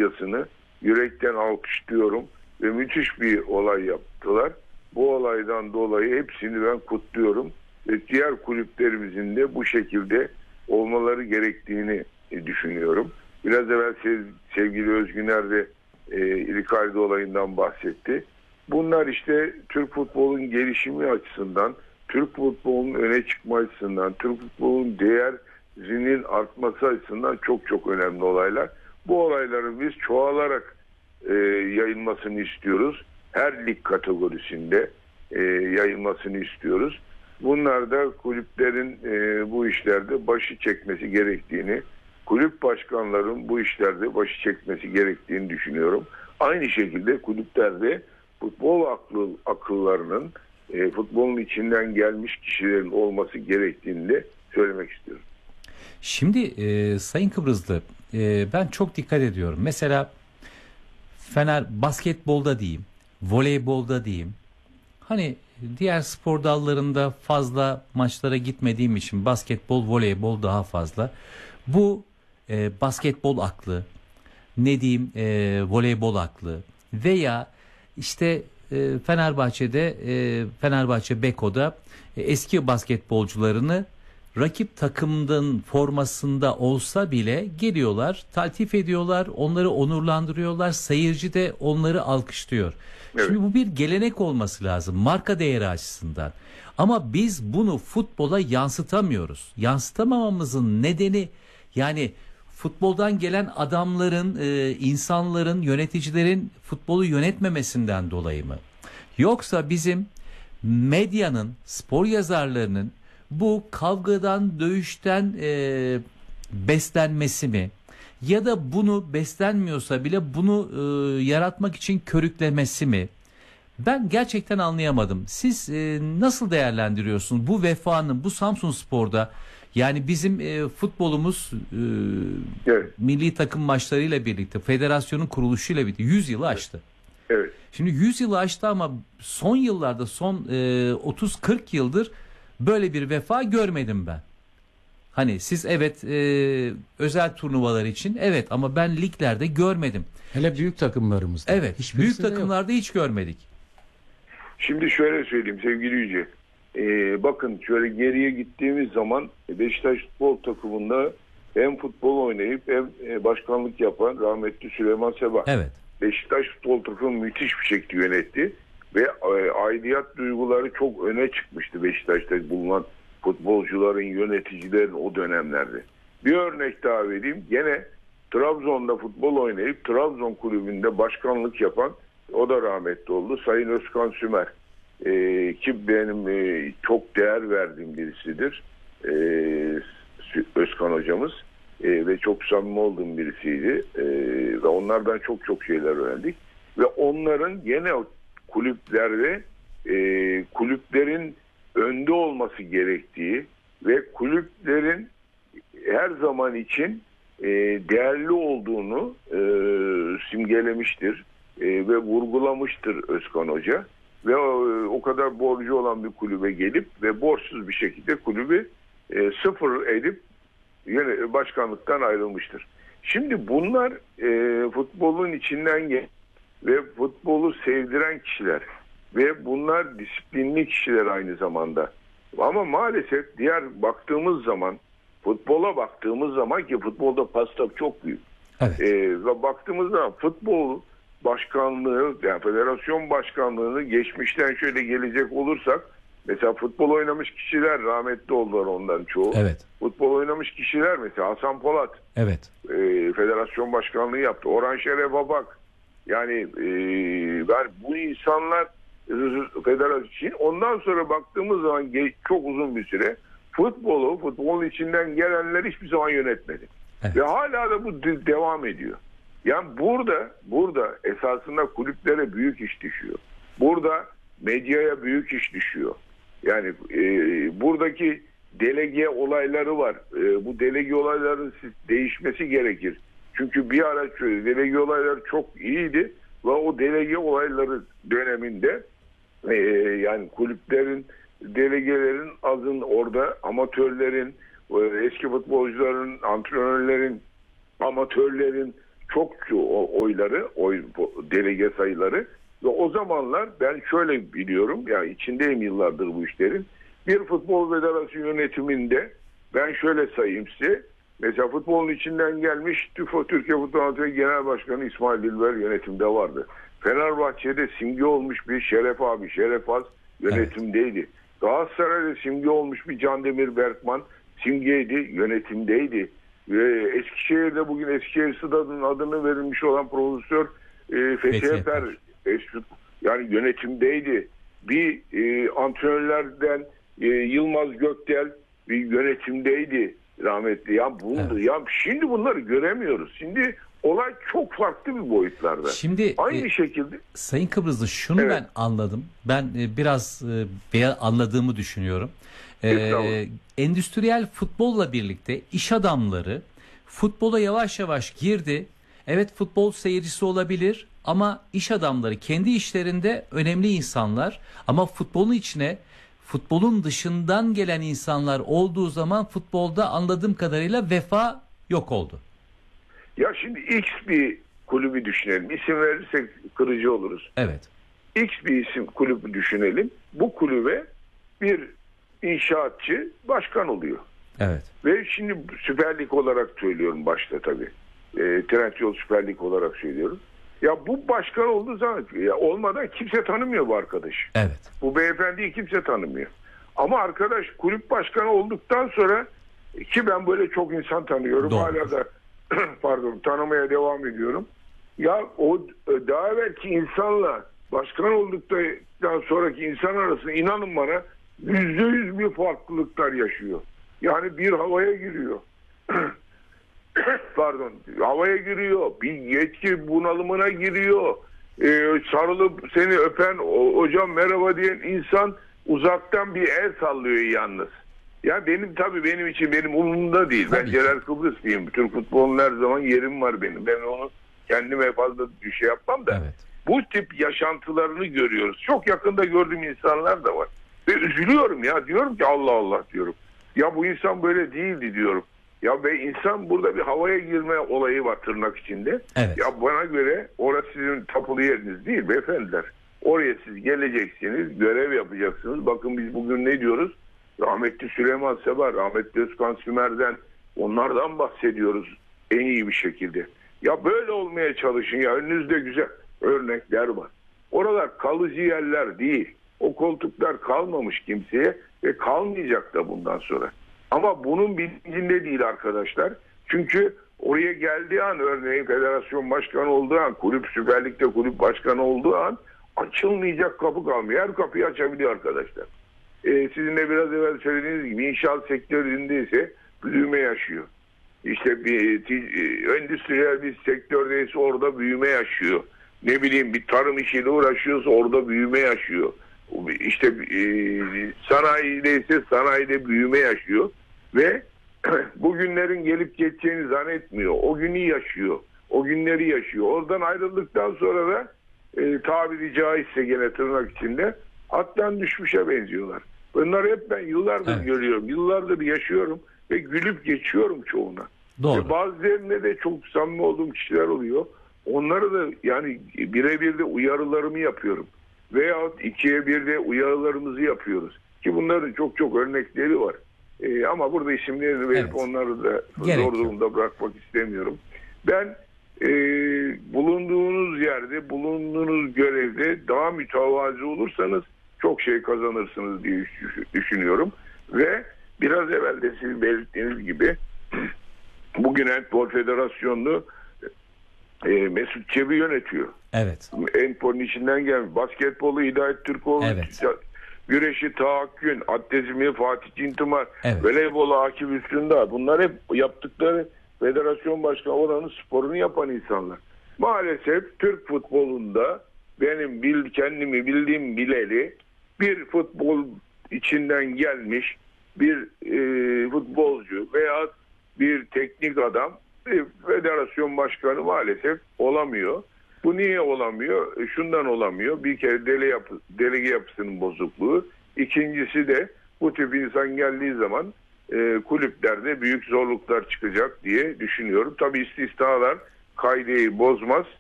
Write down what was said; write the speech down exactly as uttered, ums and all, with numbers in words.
hocasını yürekten alkışlıyorum ve müthiş bir olay yaptılar. Bu olaydan dolayı hepsini ben kutluyorum ve diğer kulüplerimizin de bu şekilde olmaları gerektiğini düşünüyorum. Biraz evvel sev, sevgili Özgüner de e, Ricardo olayından bahsetti. Bunlar işte Türk futbolun gelişimi açısından, Türk futbolunun öne çıkma açısından, Türk futbolunun değerinin artması açısından çok çok önemli olaylar. Bu olayların biz çoğalarak e, yayılmasını istiyoruz. Her lig kategorisinde e, yayılmasını istiyoruz. Bunlar da kulüplerin e, bu işlerde başı çekmesi gerektiğini, kulüp başkanlarının bu işlerde başı çekmesi gerektiğini düşünüyorum. Aynı şekilde kulüplerde futbol aklı, akıllarının, e, futbolun içinden gelmiş kişilerin olması gerektiğini de söylemek istiyorum. Şimdi e, Sayın Kıbrıslı, e, ben çok dikkat ediyorum. Mesela Fener basketbolda diyeyim, voleybolda diyeyim. Hani diğer spor dallarında fazla maçlara gitmediğim için basketbol, voleybol daha fazla. Bu e, basketbol aklı, ne diyeyim e, voleybol aklı veya işte e, Fenerbahçe'de e, Fenerbahçe Beko'da e, eski basketbolcularını rakip takımın formasında olsa bile geliyorlar, taltif ediyorlar, onları onurlandırıyorlar, seyirci de onları alkışlıyor. Evet. Şimdi bu bir gelenek olması lazım marka değeri açısından. Ama biz bunu futbola yansıtamıyoruz. Yansıtamamamızın nedeni yani futboldan gelen adamların, e, insanların, yöneticilerin futbolu yönetmemesinden dolayı mı? Yoksa bizim medyanın, spor yazarlarının bu kavgadan, dövüşten e, beslenmesi mi? Ya da bunu beslenmiyorsa bile bunu e, yaratmak için körüklemesi mi? Ben gerçekten anlayamadım. Siz e, nasıl değerlendiriyorsunuz bu vefanın, bu Samsunspor'da? Yani bizim e, futbolumuz e, evet. milli takım maçlarıyla birlikte, federasyonun kuruluşuyla birlikte yüz yılı aştı. Evet. Şimdi yüz yılı aştı ama son yıllarda, son e, otuz kırk yıldır böyle bir vefa görmedim ben. Hani siz evet e, özel turnuvalar için evet ama ben liglerde görmedim. Hele büyük takımlarımızda. Evet, büyük takımlarda yok. Hiç görmedik. Şimdi şöyle söyleyeyim sevgili Yüce. Ee, bakın şöyle geriye gittiğimiz zaman Beşiktaş futbol takımında hem futbol oynayıp hem başkanlık yapan rahmetli Süleyman Seba. Evet. Beşiktaş futbol takımı müthiş bir şekilde yönetti ve e, aidiyet duyguları çok öne çıkmıştı Beşiktaş'ta bulunan futbolcuların, yöneticilerin o dönemlerde. Bir örnek daha vereyim. Gene Trabzon'da futbol oynayıp Trabzon kulübünde başkanlık yapan, o da rahmetli oldu, Sayın Özkan Sümer. Ee, ki benim e, çok değer verdiğim birisidir. Ee, Özkan hocamız. Ee, ve çok samimi olduğum birisiydi. Ee, ve onlardan çok çok şeyler öğrendik. Ve onların gene kulüplerde e, kulüplerin önde olması gerektiği ve kulüplerin her zaman için e, değerli olduğunu e, simgelemiştir e, ve vurgulamıştır Özkan Hoca. Ve o, o kadar borcu olan bir kulübe gelip ve borçsuz bir şekilde kulübü e, sıfır edip yine başkanlıktan ayrılmıştır. Şimdi bunlar e, futbolun içinden gelen ve futbolu sevdiren kişiler ve bunlar disiplinli kişiler aynı zamanda. Ama maalesef diğer baktığımız zaman, futbola baktığımız zaman ki futbolda pasta çok büyük. Evet. E, ve baktığımız zaman futbol başkanlığı, yani federasyon başkanlığını geçmişten şöyle gelecek olursak, mesela futbol oynamış kişiler rahmetli oldular ondan çoğu. Evet. Futbol oynamış kişiler mesela Hasan Polat. Evet. E, federasyon başkanlığı yaptı. Orhan Şeref Abak. Yani e, ben bu insanlar federasyon, ondan sonra baktığımız zaman çok uzun bir süre futbolu, futbolun içinden gelenler hiçbir zaman yönetmedi. Evet. Ve hala da bu devam ediyor. Yani burada burada esasında kulüplere büyük iş düşüyor. Burada medyaya büyük iş düşüyor. Yani e, buradaki delege olayları var. E, bu delege olayların değişmesi gerekir. Çünkü bir ara delege olayları çok iyiydi ve o delege olayları döneminde e, yani kulüplerin, delegelerin azın orada, amatörlerin, eski futbolcuların, antrenörlerin, amatörlerin çok oyları, oy delege sayıları ve o zamanlar ben şöyle biliyorum, yani içindeyim yıllardır bu işlerin. Bir futbol federasyonu yönetiminde ben şöyle sayayım size. Mesela futbolun içinden gelmiş TÜFO Türkiye Futbol Antrenörü Genel Başkanı İsmail Dilber yönetimde vardı. Fenerbahçe'de simge olmuş bir Şeref abi, Şeref Az yönetimdeydi. Evet. Galatasaray'da simge olmuş bir Candemir Berkman simgeydi, yönetimdeydi. Ve Eskişehir'de bugün Eskişehir Stadı'nın adını verilmiş olan Profesör e, Fethi Eper yani yönetimdeydi. Bir e, antrenörlerden e, Yılmaz Gökdel bir yönetimdeydi rahmetli. Ya, bunu, evet. ya şimdi bunları göremiyoruz. Şimdi olay çok farklı bir boyutlarda. Şimdi aynı e, şekilde. Sayın Kıbrıslı şunu evet. ben anladım. Ben e, biraz e, veya anladığımı düşünüyorum. E, endüstriyel futbolla birlikte iş adamları futbola yavaş yavaş girdi. Evet, futbol seyircisi olabilir ama iş adamları kendi işlerinde önemli insanlar, ama futbolun içine futbolun dışından gelen insanlar olduğu zaman futbolda anladığım kadarıyla vefa yok oldu. Ya şimdi X bir kulübü düşünelim. İsim verirsek kırıcı oluruz. Evet. X bir isim kulübü düşünelim. Bu kulübe bir inşaatçı başkan oluyor. Evet. Ve şimdi Süper Lig olarak söylüyorum başta tabii. E, Trendyol Süper Lig olarak söylüyorum. Ya bu başkan olduğu zaman ya olmadan kimse tanımıyor bu arkadaş. Evet. Bu beyefendiyi kimse tanımıyor. Ama arkadaş kulüp başkanı olduktan sonra, ki ben böyle çok insan tanıyorum. Doğru. Hala da pardon tanımaya devam ediyorum. Ya o daha evvelki insanla başkan olduktan sonraki insan arasında inanın bana yüzde yüz bir farklılıklar yaşıyor. Yani bir havaya giriyor. Pardon, havaya giriyor. Bir yetki bunalımına giriyor. Ee, sarılıp seni öpen, hocam merhaba diyen insan uzaktan bir el sallıyor yalnız. Ya benim tabii benim için benim umurumda değil. Tabii. Ben Celal Kıbrıslıyım. Bütün futbolun her zaman yerim var benim. Ben onu kendime fazla bir şey yapmam da. Evet. Bu tip yaşantılarını görüyoruz. Çok yakında gördüğüm insanlar da var. Ve üzülüyorum ya. Diyorum ki Allah Allah diyorum. Ya bu insan böyle değildi diyorum. Ya ve insan burada bir havaya girme olayı var tırnak içinde. Evet. Ya bana göre orası sizin tapulu yeriniz değil beyefendiler. Oraya siz geleceksiniz, görev yapacaksınız. Bakın biz bugün ne diyoruz? Rahmetli Süleyman Seba, rahmetli Özkan Sümer'den, onlardan bahsediyoruz en iyi bir şekilde. Ya böyle olmaya çalışın ya. Önünüzde güzel örnekler var. Oralar kalıcı yerler değil. O koltuklar kalmamış kimseye ve kalmayacak da bundan sonra. Ama bunun bilincinde değil arkadaşlar. Çünkü oraya geldiği an, örneğin federasyon başkanı olduğu an, kulüp Süper Lig'de kulüp başkanı olduğu an açılmayacak kapı kalmıyor. Her kapıyı açabiliyor arkadaşlar. Ee, sizin de biraz evvel söylediğiniz gibi inşaat sektöründe ise büyüme yaşıyor. İşte bir endüstriyel bir sektördeyse orada büyüme yaşıyor. Ne bileyim bir tarım işiyle uğraşıyorsa orada büyüme yaşıyor. İşte e, sanayideyse sanayide büyüme yaşıyor ve bugünlerin gelip geçeceğini zannetmiyor. O günü yaşıyor. O günleri yaşıyor. Oradan ayrıldıktan sonra da e, tabiri caizse gene tırnak içinde attan düşmüşe benziyorlar. Bunları hep ben yıllardır evet. görüyorum. Yıllardır yaşıyorum ve gülüp geçiyorum çoğuna. Doğru. Ve bazılarına da çok samimi olduğum kişiler oluyor. Onları da yani birebir de uyarılarımı yapıyorum. Veyahut ikiye bir de uyarılarımızı yapıyoruz. Ki bunların çok çok örnekleri var. Ee, ama burada isimlerini verip evet. onları da Gerek zor durumda bırakmak istemiyorum. Ben e, bulunduğunuz yerde, bulunduğunuz görevde daha mütevazi olursanız çok şey kazanırsınız diye düşünüyorum. Ve biraz evvel de sizin belirttiğiniz gibi bugün Handball Federasyonu'nu e, Mesut Çebi yönetiyor. Evet. Handball'un içinden gelmiş. Basketbolu Hidayet Türkoğlu, evet. güreşi Taha Gün, atletizmi Fatih Cintimar, evet. voleybolu Akif Üstündağ. Bunlar hep yaptıkları federasyon başkanı oranın sporunu yapan insanlar. Maalesef Türk futbolunda benim bil, kendimi bildiğim bileli bir futbol içinden gelmiş bir e, futbolcu veya bir teknik adam bir federasyon başkanı maalesef olamıyor. Bu niye olamıyor? Şundan olamıyor. Bir kere dele yapı, delege yapısının bozukluğu. İkincisi de bu tip insan geldiği zaman e, kulüplerde büyük zorluklar çıkacak diye düşünüyorum. Tabii istisnalar kaideyi bozmaz.